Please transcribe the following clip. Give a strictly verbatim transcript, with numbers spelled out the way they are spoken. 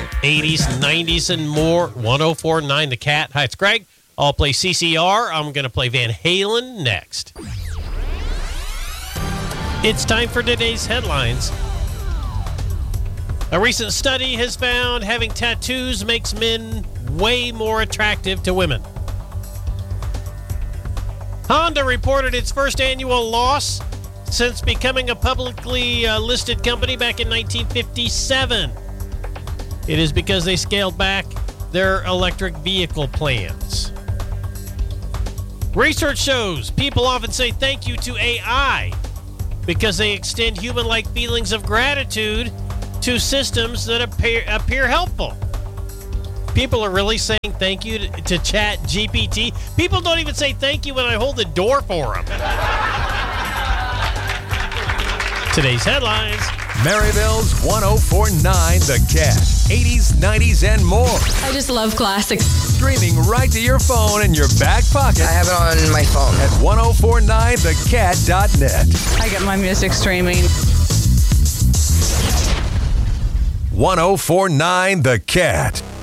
eighties, nineties, and more. one oh four point nine The Cat. Hi, it's Greg. I'll play C C R. I'm going to play Van Halen next. It's time for today's headlines. A recent study has found having tattoos makes men way more attractive to women. Honda reported its first annual loss since becoming a publicly uh, listed company back in nineteen fifty-seven. It is because they scaled back their electric vehicle plans. Research shows people often say thank you to A I because they extend human-like feelings of gratitude to systems that appear, appear helpful. People are really saying thank you to, to Chat G P T. People don't even say thank you when I hold the door for them. Today's headlines. Maryville's one oh four point nine The Cat. eighties, nineties, and more. I just love classics. Streaming right to your phone in your back pocket. I have it on my phone. At ten forty-nine the cat dot net. I get my music streaming. ten forty-nine The Cat.